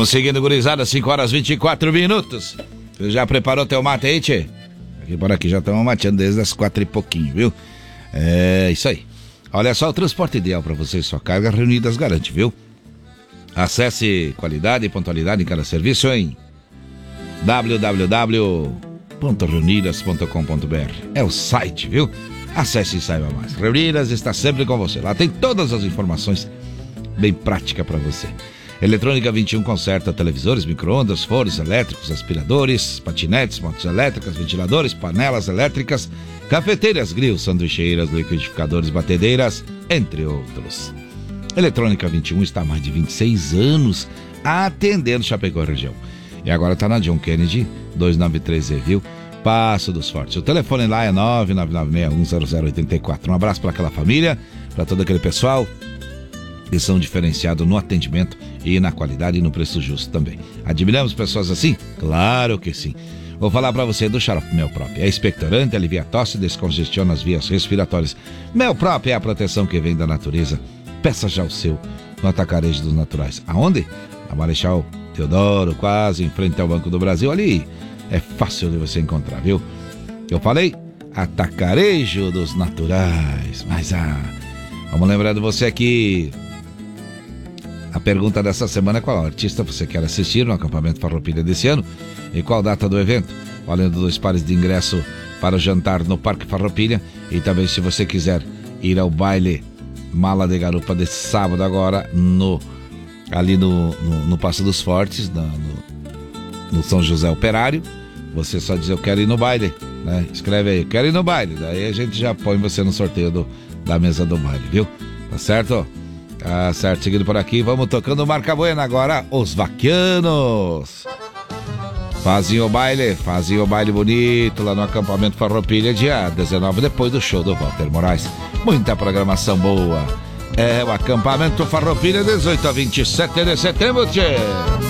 Vamos seguindo, gurizada, 5 horas 24 minutos. Você já preparou teu mate aí, tchê? Aqui por aqui já estamos mateando desde as 4 e pouquinho, viu? É isso aí. Olha só, o transporte ideal para você e sua carga, Reunidas garante, viu? Acesse qualidade e pontualidade em cada serviço em www.reunidas.com.br. É o site, viu? Acesse e saiba mais. Reunidas está sempre com você. Lá tem todas as informações bem práticas para você. Eletrônica 21 conserta televisores, micro-ondas, fornos elétricos, aspiradores, patinetes, motos elétricas, ventiladores, panelas elétricas, cafeteiras, grilos, sanduicheiras, liquidificadores, batedeiras, entre outros. Eletrônica 21 está há mais de 26 anos atendendo Chapecó região. E agora está na John Kennedy 293E, viu? Passo dos Fortes. O telefone lá é 999610084. Um abraço para aquela família, para todo aquele pessoal que são diferenciados no atendimento e na qualidade e no preço justo também. Admiramos pessoas assim? Claro que sim. Vou falar para você do xarope Mel Prop. É expectorante, alivia a tosse e descongestiona as vias respiratórias. Mel Prop é a proteção que vem da natureza. Peça já o seu no Atacarejo dos Naturais. Aonde? Na Marechal Teodoro, quase em frente ao Banco do Brasil. Ali é fácil de você encontrar, viu? Eu falei Atacarejo dos Naturais. Mas vamos lembrar de você aqui. A pergunta dessa semana é qual artista você quer assistir no acampamento Farroupilha desse ano e qual data do evento. Valendo 2 pares de ingresso para o jantar no Parque Farroupilha e também se você quiser ir ao baile Mala de Garupa desse sábado agora ali no Passo dos Fortes, no São José Operário. Você só diz eu quero ir no baile, né? Escreve aí, eu quero ir no baile. Daí a gente já põe você no sorteio da mesa do baile, viu? Tá certo? Tá certo, seguindo por aqui, vamos tocando Marca Buena agora, os Vaquianos. Fazem o baile bonito lá no acampamento Farroupilha, dia 19, depois do show do Walter Moraes. Muita programação boa. É o acampamento Farroupilha, 18 a 27 de setembro, tchê.